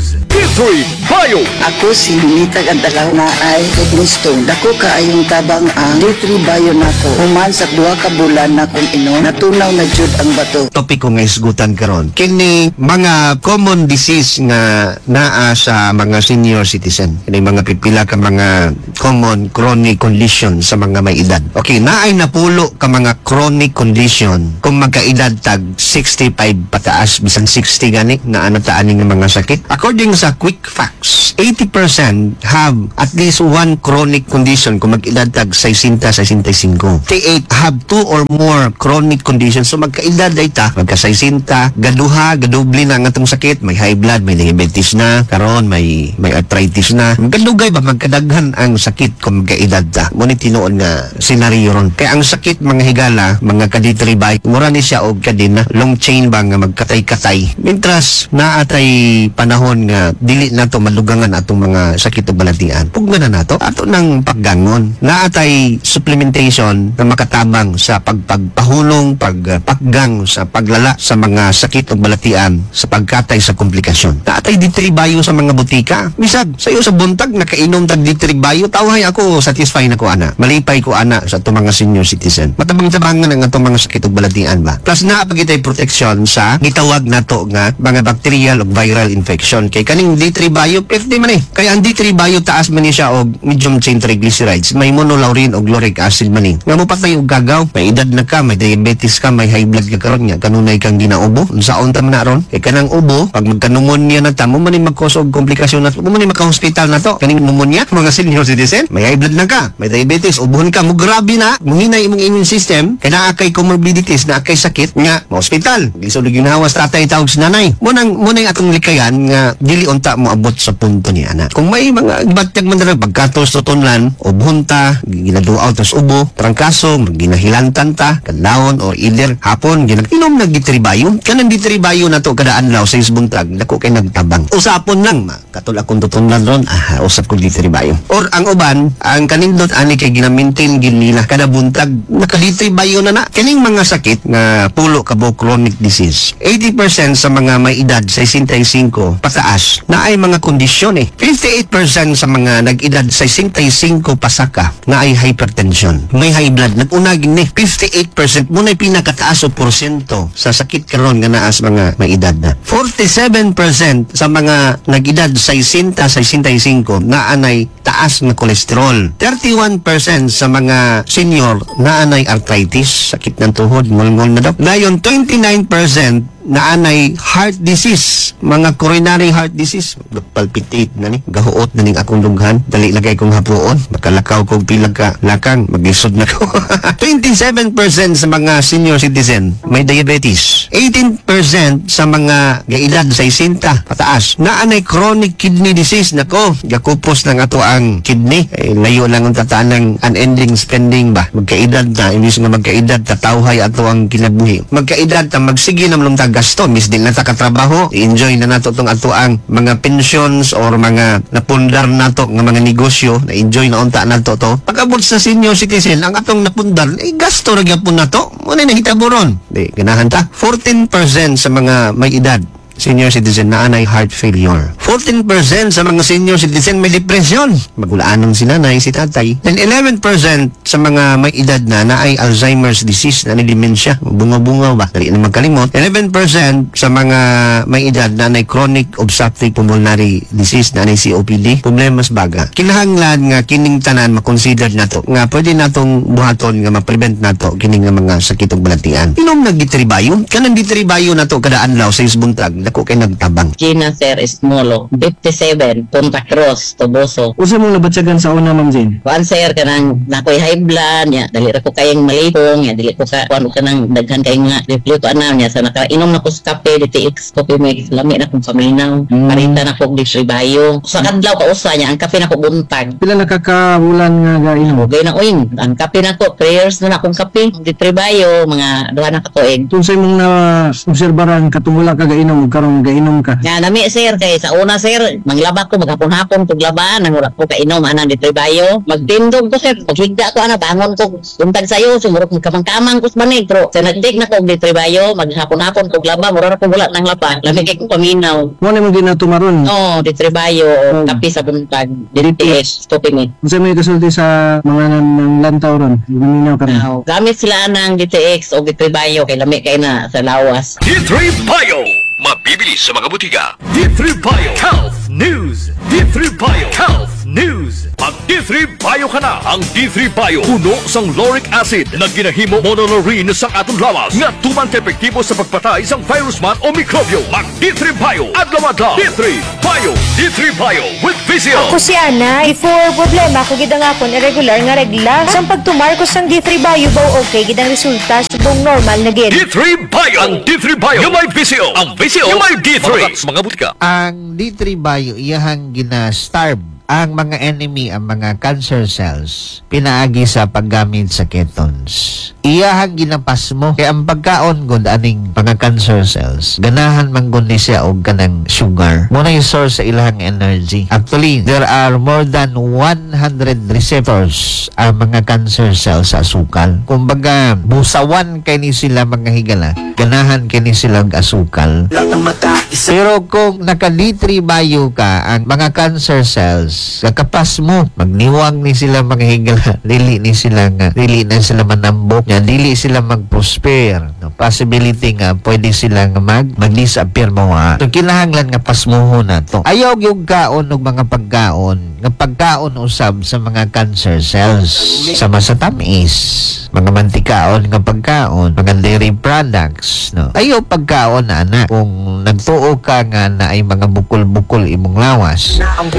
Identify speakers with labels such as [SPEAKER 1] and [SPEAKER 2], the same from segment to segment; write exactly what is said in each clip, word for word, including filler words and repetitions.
[SPEAKER 1] News, History, Bio.
[SPEAKER 2] Ako si Lunita Gandalaw na ay kidney stone. Dako kaayong tabang ang D three Bio nako. Human sa duha ka bulan na kung inom, natunaw na jud ang bato.
[SPEAKER 3] Topiko nga isgutan karon. Kini mga common disease nga naa sa mga senior citizen. Kini mga pipila ka mga common chronic condition sa mga may edad. Okay, naay napulo ka mga chronic condition kung magkaedad tag sixty-five pataas bisan sixty gani na anataan ng mga sakit. According sa Quick Facts, eighty percent have at least one chronic condition kung mag-edad tag sixty, sixty-five. thirty-eight have two or more chronic conditions. So magkaedad ay ta, magka-sixty, gaduha, gadoble na ang atong sakit, may high blood, may diabetes na, karon may may arthritis na. Magkadugay ba magkadaghan ang sakit kung magkaedad ta? Muna tinuon nga senaryo ron. Kaya ang sakit mga higala, mga kaditri bike, mura ni siya og kadina, long chain ba nga magkatay-katay. Mintras naatay panahon nga dili nato malugangan atong mga sakit ug balatian. Pugna na nato ato nang paggangon. Naatay supplementation na makatabang sa pagpagpahulong, pagpaggang sa paglala sa mga sakit ug balatian sa pagkatay sa komplikasyon. Naatay ditri bayo sa mga butika. Misag sayo sa buntag nakainom tag ditri bayo, tawhay ako satisfy na ko ana. Malipay ko ana sa atong mga senior citizen. Matabang-tabangan ang atong mga sakit ug balatian ba. Plus naa pa kitay protection sa gitawag nato nga mga bacterial ug viral infection. Kay kaning D three Bio fifty man eh. Kaya ang D three Bio taas man ni siya og medium chain triglycerides, may monolaurin og lauric acid man ni. Nga mo patay og gagaw, may edad na ka, may diabetes ka, may high blood ka karon nya, kanunay kang ginaubo. Unsaon ta man na ron? Kay kanang ubo, pag magka-pneumonia na ta, mo man ni mag-cause og komplikasyon na, mo man ni maka-hospital na to. Kaning pneumonia, mga senior citizen, may high blood na ka, may diabetes, ubuhon ka, mo grabe na, muhinay imong immune system, kay naa kay comorbidities, naa kay sakit nga, ma-hospital. Lisod og ginahawas tatay tawag sa nanay. Mo nang mo nang atong likayan nga dili unta mo abot sa punto ni ana. Kung may mga batyag man dira pagkatos tutunlan o bunta, ginaduaw tas ubo, trangkaso, ginahilantan ta, kadlawon or either hapon ginag-inom na gitribayo. Kanang gitribayo nato kada adlaw sa isbuntag, dako kay nagtabang. Usapon lang ma, katul akong tutunlan ron, ah, usap ko gitribayo. Or ang uban, ang kanindot ani kay gina-maintain gid nila kada buntag nakalitribayo na na. Kaning mga sakit nga pulo kabo chronic disease. eighty percent sa mga may edad sixty-five pataas na ay mga kondisyon eh. fifty-eight percent sa mga nag-edad sixty-five pasaka na ay hypertension. May high blood. Nag-unag ni fifty-eight percent muna pinakataas o porsyento sa sakit karon nga naas mga may edad na. forty-seven percent sa mga nag-edad sixty, sixty-five na anay taas na kolesterol. thirty-one percent sa mga senior na anay arthritis, sakit ng tuhod, ngol-ngol na daw. Dayon twenty-nine percent na anay heart disease, mga coronary heart disease, palpitate na ni, gahuot na ning akong lughan, dali lagay kong hapuon, makalakaw kong pilag ka lakang, mag-isod na ko. twenty-seven percent sa mga senior citizen may diabetes. eighteen percent sa mga gaedad sixty pataas na anay chronic kidney disease. Nako, gakupos ng ato ang kidney. Eh, layo lang ang tataan ng unending spending ba. Magkaedad na, imbis nga magkaedad, tatawhay ato ang kinabuhi. Magkaedad ta, magsige na malong gasto, mis din na ta katrabaho, i-enjoy na nato tong ato ang mga pensions or mga napundar nato nga mga negosyo, na-enjoy na unta nato to. Pag-abot sa senior citizen, ang atong napundar, eh, gasto na gyapon nato. Muna na hitabo ron. Di, ganahan ta. fourteen percent sa mga may edad senior citizen na anay heart failure. fourteen percent sa mga senior citizen may depression. Magulaanong si nanay, si tatay. Then eleven percent sa mga may edad na na ay Alzheimer's disease, na ni dementia. Bunga-bunga ba? Dali na magkalimot. eleven percent sa mga may edad na na chronic obstructive pulmonary disease, na na C O P D. Problemas baga. Kinahanglan nga kining tanan makonsider nato nga pwede natong buhaton nga ma-prevent nato kining nga mga sakit ug balatian. Inom na gitribayo. Kanang gitribayo nato kada adlaw sa isbuntag ko kay nagtabang.
[SPEAKER 4] Gina Sir Esmolo, fifty-seven, Punta Cruz, Toboso.
[SPEAKER 5] Usa mong nabatsagan sa una, Ma'am Jane?
[SPEAKER 4] Kuan sir, kanang nakoy high blood, ya, dali ra ko kayang malipong, ya, dili ko ka, kuan ko kanang daghan kay nga, dili ko anam niya, sa nakainom na ko sa kape, D T X, kopi may lami na kong paminaw,
[SPEAKER 5] Hmm.
[SPEAKER 4] parita na ko distribayo. Sa kadlaw ka usa niya, ang kape na ko buntag.
[SPEAKER 5] Pila nakakabulan nga gainom?
[SPEAKER 4] Gay na uing, ang kape na ko, prayers na na akong kape, distribayo, mga duha na katuig.
[SPEAKER 5] Kung sa imong na obserbaran katungula ka gainom, karon gainom ka.
[SPEAKER 4] Nga nami sir kay sa una sir manglaba ko maghapon-hapon kog laba nang wala ko kainom anang di bayo magtindog ko sir paghigda ko ana bangon ko buntag sayo sumurot kamang-kamang ko sa manig pero sa nagdig na ko di bayo maghapon-hapon kog laba mura ko wala nang laba lamig kay ko paminaw.
[SPEAKER 5] Mo na mo ginatumaron.
[SPEAKER 4] No di bayo kapi sa buntag dili stopping me.
[SPEAKER 5] Unsa may kasulti sa mga nan- ng lantaw ron? Guminaw ka ron.
[SPEAKER 4] Now, gamit sila ng D T X o D three Bio kay lami kay na sa lawas.
[SPEAKER 1] D three Bio. Mabibili sa mga butika. D three Bio Health News. D three Bio Health News. Pag D three Bio ka na, ang D three Bio puno sang lauric acid na ginahimo monolorine sang atong lawas nga tuman ka epektibo sa pagpatay sang virus man o mikrobyo. Mag D three Bio adlaw-adlaw. D three Bio. D three Bio with Vizio.
[SPEAKER 6] Ako si Ana, before problema ko gidang akon irregular nga regla. Sang pagtumar ko sang D three Bio baw okay gidang resulta subong normal na gid.
[SPEAKER 1] D three Bio. Ang D three Bio yung may Vizio. Ang Vizio yung may D three. Mga mga butika.
[SPEAKER 3] Ang D three Bio iyahang gina-starve ang mga enemy, ang mga cancer cells, pinaagi sa paggamit sa ketones. Iyahang ginapasmo kay ang pagkaon gud aning mga cancer cells ganahan man gud ni siya og kanang sugar mo na yung source sa ilahang energy. Actually there are more than one hundred receptors ang mga cancer cells sa asukal. Kumbaga busawan kay ni sila mga higala ganahan kay ni sila og asukal. Pero kung naka D three Bio ka ang mga cancer cells kakapas mo magniwang ni sila mga higala dili ni sila nga dili na sila manambok nga dili sila mag-prosper no possibility nga pwede sila nga mag mag-disappear mo ha so kinahanglan nga pasmuhon na to ayaw yung kaon og mga pagkaon nga pagkaon usab sa mga cancer cells sama sa tamis mga mantikaon nga pagkaon mga dairy products no ayaw pagkaon na anak kung nagtuo ka nga na ay mga bukol-bukol imong lawas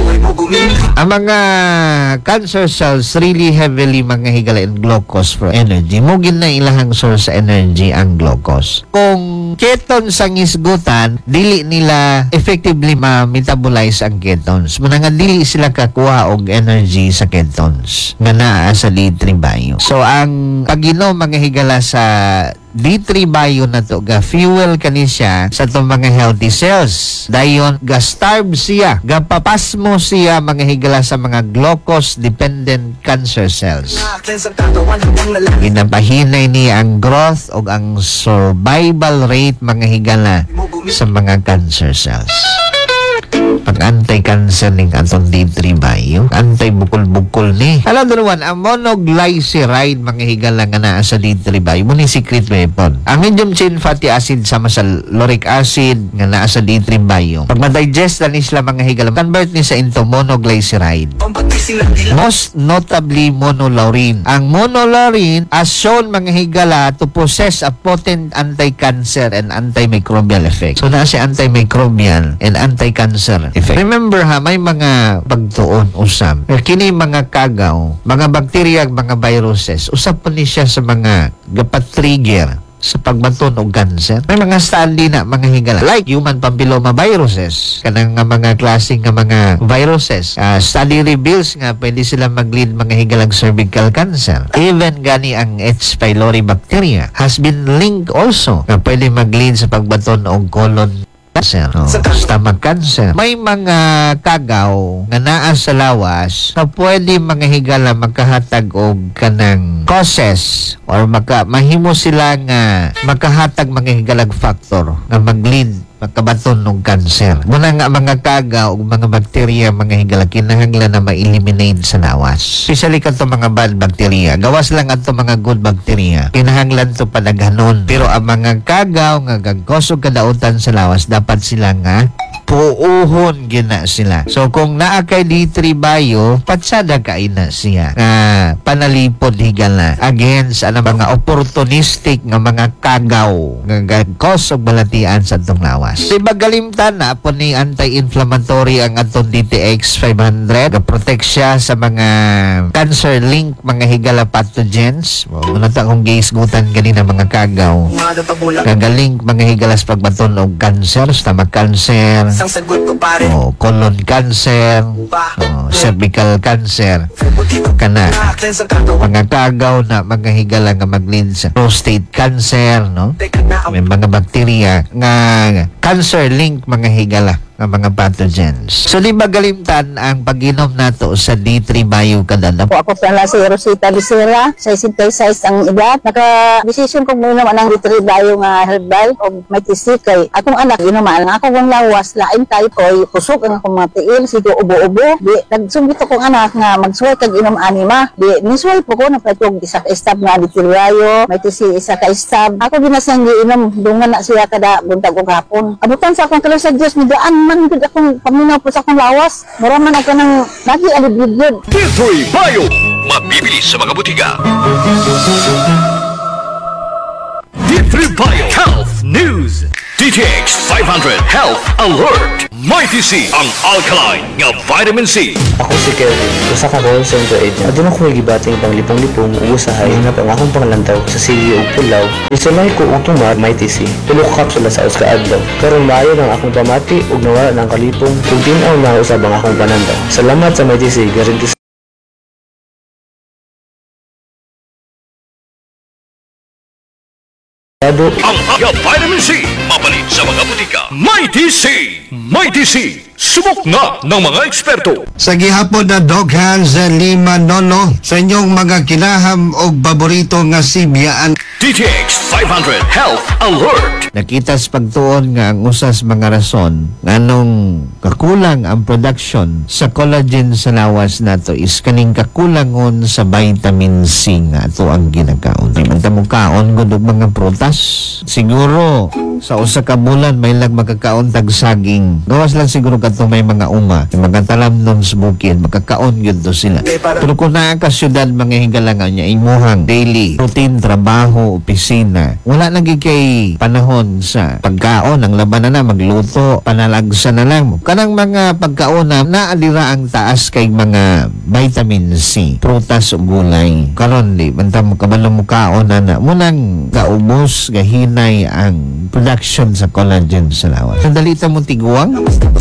[SPEAKER 3] ang mga cancer cells really heavily mga higala in glucose for energy. Mugin na ilahang source sa energy ang glucose. Kung ketones ang isgutan, dili nila effectively ma-metabolize ang ketones. Muna nga dili sila kakuha og energy sa ketones nga naa sa D three Bio. So ang pag-inom mga higala sa D three Bio na to ga fuel kani siya sa itong mga healthy cells dayon ga starve siya ga papasmo siya mga higala sa mga glucose dependent cancer cells ginapahinay ni ang growth o ang survival rate mga higala sa mga cancer cells. Pag anti-cancer ning atong D three Bio, anti-bukol-bukol ni. Alam mo naman, ang monoglyceride mga higala nga naa sa D three Bio, mo ni secret weapon. Ang medium chain fatty acid sama sa lauric acid nga naa sa D three Bio. Pag ma-digest na ni sila mga higala, convert ni sa into monoglyceride. Most notably monolaurine. Ang monolaurine as shown mga higala to possess a potent anti-cancer and antimicrobial effect. So naa si antimicrobial and anti-cancer effect. Remember ha, may mga pagtuon usab. Kini mga kagaw, mga bakterya, mga viruses, usab pa ni siya sa mga gapat-trigger sa pagbaton og cancer. May mga study na mga higala like human papilloma viruses kanang nga mga klase nga mga viruses. Uh, study reveals nga pwede sila mag-lead mga higalang cervical cancer. Even gani ang H. pylori bacteria has been linked also nga pwede mag-lead sa pagbaton og colon cancer, no? Stomach cancer. May mga kagaw nga naa sa lawas na pwede mga higala magkahatag og kanang causes or maka, mahimo sila nga makahatag mga higalag factor nga mag-lead makabaton ng cancer. Muna nga mga kaga o mga bakterya, mga higala, kinahanglan na ma-eliminate sa lawas. Especially kanto mga bad bacteria. Gawas lang ato mga good bacteria. Kinahanglan to padaghanon. Pero ang mga kagaw nga gagkosog kadautan sa lawas, dapat sila nga puuhon gina sila. So kung naa kay D three Bio, patsada kay na siya nga panalipod higala against ano mga opportunistic nga mga kagaw nga gagkosog balatian sa itong lawas. Di ba galimtan na po ni anti-inflammatory ang atong D T X five hundred. Ga-protect siya sa mga cancer link mga higala pathogens. Muna ta kung giisgutan ganina mga kagaw. Gagalink mga higala sa pagbaton og cancer, stomach cancer, oh, colon cancer, oh, cervical cancer. Kana mga kagaw na mga higala nga maglin sa prostate cancer, no? May mga bakterya nga cancer link mga higala ng mga pathogens. So di magalimtan ang pag-inom nato sa D three Bio kada
[SPEAKER 7] Po ako pala si Rosita Lucera, sixty-six ang edad. Naka-desisyon kong minom ang D three Bio nga herbal o may tisik kay atong anak inuman. Ako kong lawas, lain tayo ko'y pusok ang akong mga tiil, sigo ubo-ubo. Di, nagsumbit akong anak nga magsuway kag inom anima. Di, nisuway po ko na patog isa ka estab nga D three Bio, may tisi isa ka estab. Ako ginasang giinom, dungan na siya kada buntag o hapon. Abutan sa akong tuloy sa Diyos, midaan man gud akong paminaw po sa akong lawas. Mura man ako ng lagi alibid.
[SPEAKER 1] D three Bio, mabibili sa mga butika. D three Bio Health News. D T X five hundred Health Alert. Mighty C ang alkaline nga vitamin C.
[SPEAKER 8] Ako si Kevin, usa ka call center agent. Aduna ko gibating panglipong-lipong usahay hanap ang akong pangalantaw sa sige ug pulaw. Isulay ko og tumar may T C. Tulo ka kapsula sa us kaadlaw. Karon maayo ng akong pamati ug nawala ng kalipong ug tin-aw na usab ang akong panandaw. Salamat sa may T C, guarantee
[SPEAKER 1] Ang aga vitamin C, mapalit sa mga butika. Mighty C! Mighty C! Subok na ng mga eksperto.
[SPEAKER 3] Sa gihapon na Doghans Lima Nono sa inyong mga kilaham o paborito nga sibiyaan.
[SPEAKER 1] D T X five hundred Health Alert.
[SPEAKER 3] Nakita sa pagtuon nga ang usas mga rason nganong kakulang ang production sa collagen sa lawas nato is kaning kakulangon sa vitamin C nga ato ang ginakaon. Di man ta mo kaon gud og mga prutas. Siguro sa usa ka bulan may lang makakaon tag saging. Gawas lang siguro kadto may mga uma, may mga talamnon sa bukid, makakaon gyud to sila. Pero kung naa ka syudad mga higalangan niya imuhang daily routine trabaho, opisina, wala lagi kay panahon sa pagkaon, ang laban na na magluto, panalagsa na lang. Kanang mga pagkaon na naalira ang taas kay mga vitamin C, prutas o gulay. Karon di banta mo kabalo mo kaon na na munang gaubos, gahinay ang production sa collagen sa lawas. Dali ta mo tiguang.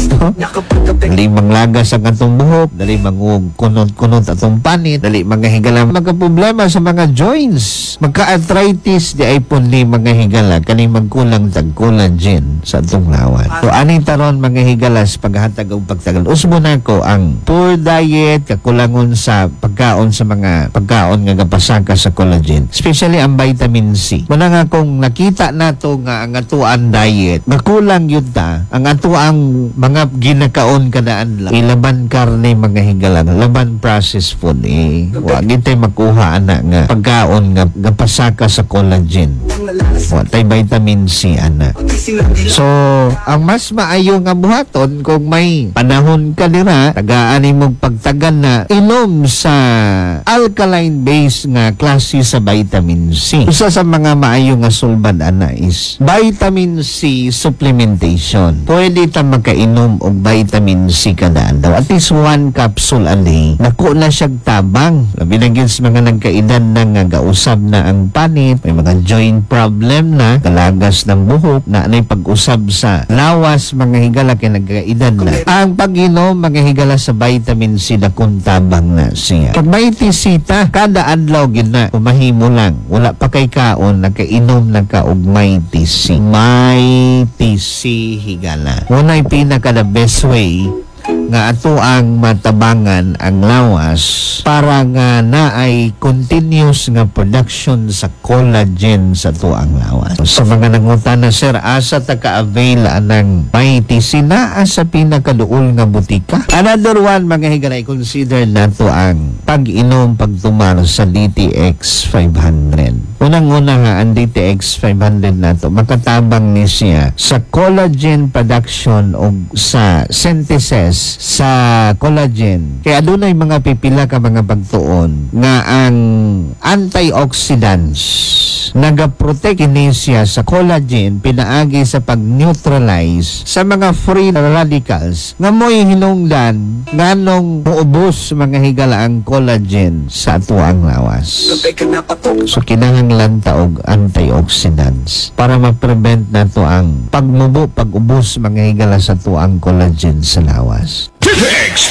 [SPEAKER 3] Dali manglagas ang atong buhok, dali mangug kunot-kunot atong panit, dali mga higala magka-problema sa mga joints, magka-arthritis di ay pun ni mga higala kani magkulang tag collagen sa atong lawas. So ani taron mga higalas paghatag og pagtagal. Usbo na ko ang poor diet, kakulangon sa pagkaon sa mga pagkaon nga gapasaka sa collagen, especially ang vitamin C. Muna nga kung nakita nato nga ang atuan diet, makulang yun ta ang atuang mga ginakaon kadaan lang. Ilaban karne mga higalan, laban processed food eh. Wa gitay makuha ana nga pagkaon nga gapasaka sa collagen. Wa tay vitamin C ana. So, ang mas maayo nga buhaton kung may panahon ka dira, tagaan imong pagtagan na inom sa alkaline base nga klase sa vitamin C. Isa sa mga maayo nga sulbad ana is vitamin C supplementation. Pwede ta makainom og vitamin C kada adlaw. At least one capsule a day. Naku na siyang tabang. Labi na gyud sa mga nagkaedad na nga gausab na ang panit, may mga joint problem na, kalagas ng buhok, na anay pag-usab sa lawas, mga higala kay nagkaedad na. Ang pag-inom mga higala sa vitamin C na kuntabang na siya. Pag may tisita, kada adlaw gyud na, kumahimo lang. Wala pa kay kaon, nakainom na ka og may T C. May T C higala. Unay pinaka the best way nga ato ang matabangan ang lawas para nga naay continuous nga production sa collagen sa ato ang lawas. Sa mga nangutana, sir, asa ta ka-avail anang may T C na sa pinakaduol nga butika? Another one, mga higalay, consider nato ang pag-inom pagtumar sa D T X five hundred. Unang-una nga ang D T X five hundred nato makatabang ni siya sa collagen production o sa synthesis sa collagen. Kaya adunay mga pipila ka mga pagtuon nga ang antioxidants nagaprotect ini siya sa collagen pinaagi sa pag-neutralize sa mga free radicals nga mo'y hinungdan nganong muubos mga higala ang collagen sa ato ang lawas. So kinahanglan ta og antioxidants para ma-prevent nato ang pagmubo, pag-ubos mga higala sa ato ang collagen sa lawas.
[SPEAKER 1] D T X